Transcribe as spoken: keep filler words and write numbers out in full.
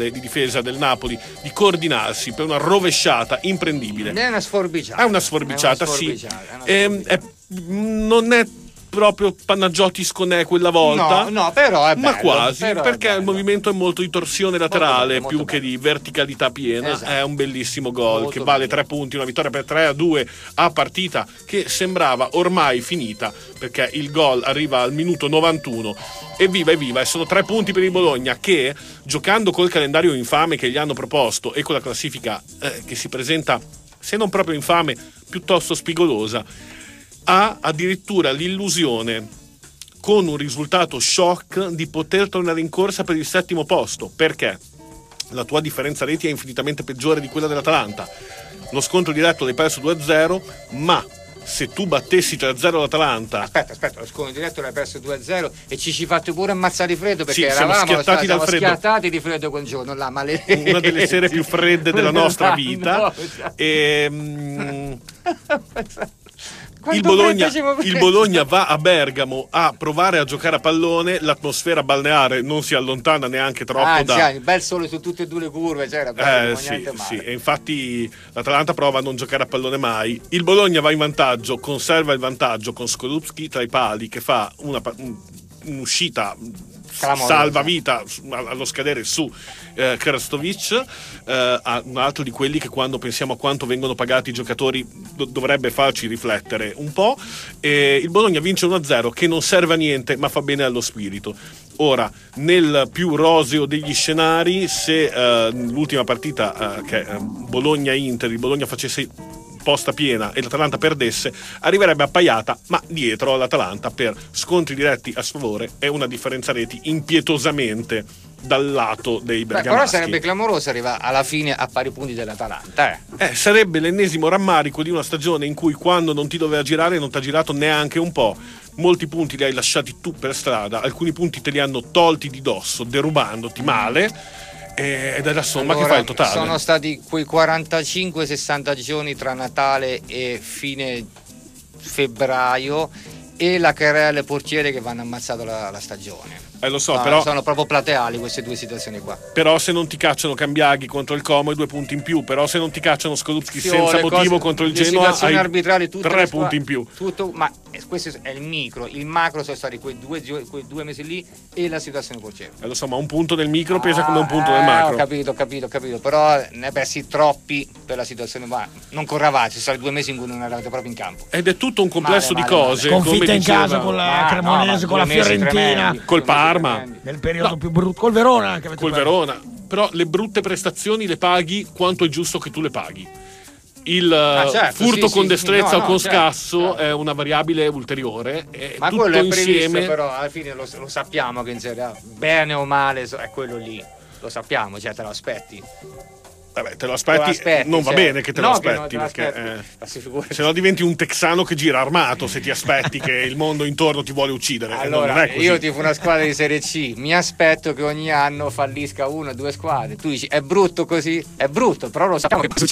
di difesa del Napoli di coordinarsi per una rovesciata imprendibile. È una sforbiciata. È una sforbiciata, è una sì. sforbiciata, è una Ehm, è- non è proprio Panagioti Sconè quella volta, No, no, però è bello, ma quasi, però è perché il bello. movimento è molto di torsione laterale bello, più molto che bello. di verticalità piena. Esatto. È un bellissimo gol Molto che vale bello. tre punti, una vittoria per tre a due a partita che sembrava ormai finita, perché il gol arriva al minuto novantuno. Evviva, evviva, e sono tre punti per il Bologna che, giocando col calendario infame che gli hanno proposto e con la classifica eh, che si presenta, se non proprio infame, piuttosto spigolosa, ha addirittura l'illusione, con un risultato shock, di poter tornare in corsa per il settimo posto. Perché? La tua differenza reti è infinitamente peggiore di quella dell'Atalanta. Lo scontro diretto l'hai perso due a zero, ma se tu battessi tre a zero l'Atalanta... Aspetta, aspetta, lo scontro diretto l'hai perso due a zero e ci ci fate pure ammazzare di freddo, perché Sì, siamo eravamo schiattati siamo dal freddo. schiattati di freddo quel giorno là, maledetti. una delle sere più fredde della nostra vita. No, esatto. E, mm, il Quanto Bologna, freddo ci il Bologna va a Bergamo a provare a giocare a pallone, l'atmosfera balneare non si allontana neanche troppo Anzi, da... anzi, bel sole su tutte e due le curve, c'era bello, Eh, non sì, niente male. sì, e infatti l'Atalanta prova a non giocare a pallone mai. Il Bologna va in vantaggio, conserva il vantaggio con Skorupski tra i pali che fa una, pa- un- un'uscita Clamorosa. salvavita su- allo scadere su eh, Krstovic, eh, a- un altro di quelli che, quando pensiamo a quanto vengono pagati i giocatori, do- dovrebbe farci riflettere un po'. E il Bologna vince uno a zero, che non serve a niente ma fa bene allo spirito. Ora, nel più roseo degli scenari, se eh, l'ultima partita eh, che eh, Bologna-Inter, il Bologna facesse posta piena e l'Atalanta perdesse, arriverebbe appaiata, ma dietro all'Atalanta, per scontri diretti a sfavore e una differenza reti impietosamente dal lato dei Beh, però bergamaschi. sarebbe clamoroso arrivare alla fine a pari punti dell'Atalanta. Eh. Eh, sarebbe l'ennesimo rammarico di una stagione in cui, quando non ti doveva girare, non ti ha girato neanche un po'. Molti punti li hai lasciati tu per strada, alcuni punti te li hanno tolti di dosso, derubandoti male, eh, ed è la somma Allora, che fa il totale. sono stati quei quarantacinque sessanta giorni tra Natale e fine febbraio e la querela portiere che vanno ammazzato la, la stagione. Eh, lo so, Ah, però, sono proprio plateali queste due situazioni qua. però se non ti cacciano Cambiaghi contro il Como hai due punti in più, però se non ti cacciano Skorupski Sì, senza le motivo cose- contro il le Genoa situazioni hai arbitrali, tutte tre le squadre- punti in più. tutto, ma eh, questo è il micro, il macro sono stati quei due, gio- quei due mesi lì e la situazione portiere. Eh, lo so, ma un punto del micro pesa Ah, come un punto eh, del macro. Ho capito, ho capito, ho capito, però ne hai persi troppi per la situazione, ma non corravate, ci sono stati due mesi in cui non eravate proprio in campo. Ed è tutto un complesso Male, di male, cose. male. come Sconfitta in diceva- casa con la Ah, Cremonese, no, ma con la due mesi Fiorentina, tremendi, Col due mesi Parma. tremendi. nel periodo No. più brutto, col Verona anche avete Col perso. Verona. Però le brutte prestazioni le paghi quanto è giusto che tu le paghi. Il Ah, eh, certo, furto sì, con sì, destrezza sì, no, o con no, certo, scasso certo. è una variabile ulteriore. E Ma tutto quello è previsto, insieme. però alla fine lo, lo sappiamo che in Serie A, bene o male, so- è quello lì. Lo sappiamo, cioè te lo aspetti. Vabbè, te lo Te lo aspetti, aspetti, non va cioè, bene che te no, lo che non aspetti, te lo perché aspetti. eh, Ma si figuri. se no diventi un texano che gira armato se ti aspetti che il mondo intorno ti vuole uccidere. E non Allora, è così. io tifo una squadra di Serie C, mi aspetto che ogni anno fallisca una o due squadre. Tu dici, è brutto così? È brutto, però lo sappiamo che